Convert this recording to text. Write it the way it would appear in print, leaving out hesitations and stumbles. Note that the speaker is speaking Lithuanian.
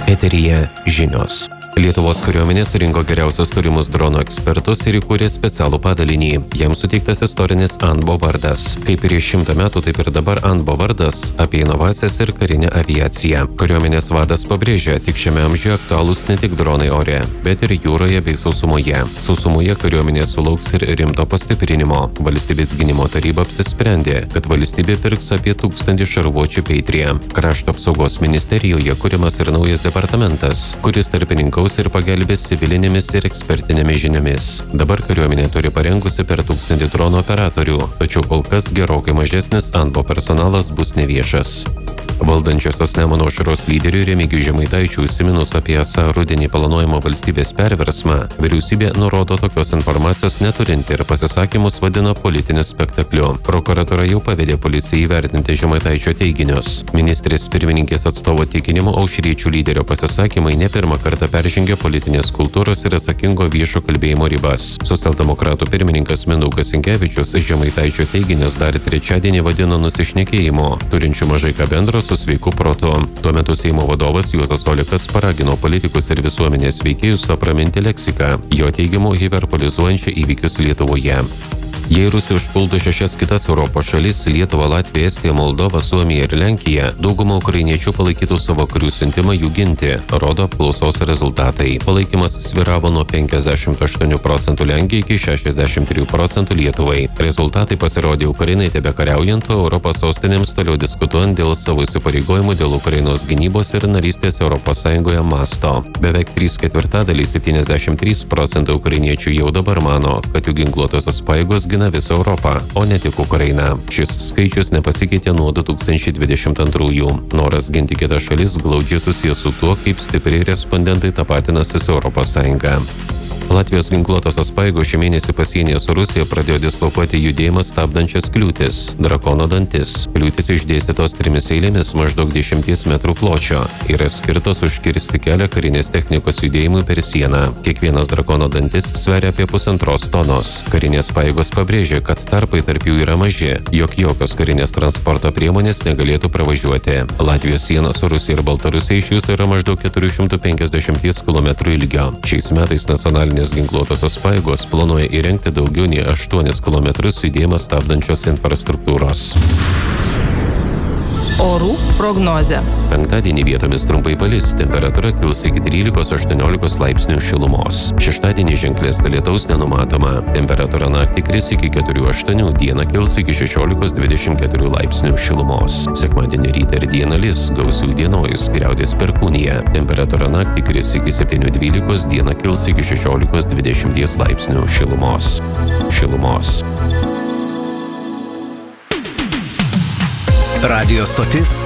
Eteryje žinios. Lietuvos kariuomenė surinko geriausius turimus dronų ekspertus ir įkūrė specialų padalinį. Jam suteiktas istorinis ANBO vardas. Kaip prieš 100 metų, taip ir dabar ANBO vardas apie inovacijas ir karinę aviaciją. Kariuomenės vadas pabrėžia, tik šiame amžiuje aktualūs ne tik dronai ore, bet ir jūroje bei sausumoje. Sausumoje kariuomenė sulauks ir rimto pastiprinimo. Valstybės gynimo taryba apsisprendė, kad valstybė pirks apie 1000 šarvuočių Patriot. Krašto apsaugos ministerijoje kuriamas ir naujas departamentas, kuris tarpininkaus ir pagelbės civilinėmis ir ekspertinėmis žiniomis. Dabar kariuomenė turi parengusi per 1000 dronų operatorių, tačiau kol kas gerokai mažesnis ANBO personalas bus neviešas. Valdančiosios Nemuno aušros lyderiui Remigijui Žemaitaičiui užsiminus apie esą rudenį planuojamą valstybės perversmą, vyriausybė nurodo tokios informacijos neturinti ir pasisakymus vadina politiniu spektakliu. Prokuratūra jau pavedė policijai įvertinti Žemaitaičio teiginius. Ministrės pirmininkės atstovo tikinimu aušriečių lyderio pasisakymai ne pirmą kartą peržengė politinės kultūros ir atsakingo viešo kalbėjimo ribas. Socialdemokratų pirmininkas Mindaugas Sinkevičius Žemaitaičio teiginius dar trečiadienį vadino nusišnekėjimu, turinčiu mažai ką bendro su sveiku protu. Tuo metu Seimo vadovas Juozas Olekas paragino politikus ir visuomenės veikėjus apraminti leksiką, jo teigimu hiperbolizuojančią įvykius Lietuvoje. Jei Rusija užpultų 6 kitas Europos šalis – Lietuvą, Latviją, Estiją, Moldovą, Suomiją ir Lenkiją, dauguma ukrainiečių palaikytų savo karių siuntimą jų ginti, rodo apklausos rezultatai. Palaikymas svyravo nuo 58% Lenkijai iki 63% Lietuvai. Rezultatai pasirodė Ukrainai tebekariaujant, o Europos sostinėms toliau diskutuojant dėl savo įsipareigojimų dėl Ukrainos gynybos ir narystės Europos Sąjungoje masto. Beveik 3/4 73% ukrainiečių jau dabar mano, kad jų ginkluotosios pajėgos gina visą Europą, o ne tik Ukrainą. Šis skaičius nepasikeitė nuo 2022. Noras ginti kitas šalis glaudžiai susijęs su tuo, kaip stipriai respondentai tapatinasi su Europos Sąjunga. Latvijos ginkluotosios pajėgos šį mėnesį pasienyje su Rusija pradėjo dislokuoti judėjimą stabdančias kliūtis – drakono dantis. Kliūtis išdėstytos 3 eilėmis maždaug 10 metrų pločio. Yra skirtos užkirsti kelią karinės technikos judėjimui per sieną. Kiekvienas drakono dantis sveria apie 1,5 tonos. Karinės pajėgos pabrėžė, kad tarpai tarp jų yra maži, jog jokios karinės transporto priemonės negalėtų pravažiuoti. Latvijos siena su Rusija ir Baltarusija iš viso yra maždaug 450 km ilgio. Šiais metais nacionalinės ginkluotosios pajėgos planuoja įrengti daugiau nei 8 km judėjimą stabdančios infrastruktūros. Orų prognozė. Penktadienį vietomis trumpai palis, temperatūra kils iki 13–18 laipsnių šilumos. Šeštadienį ženklės lietaus nenumatoma. Temperatūra naktį kris iki 4–8, dieną kils iki 16–24 laipsnių šilumos. Sekmadienį rytą ir dieną lis, gausių dienojus, griaudės perkūnija. Temperatūra naktį kris iki 7–12, dieną kils iki 16–20 laipsnių šilumos. Radio stotis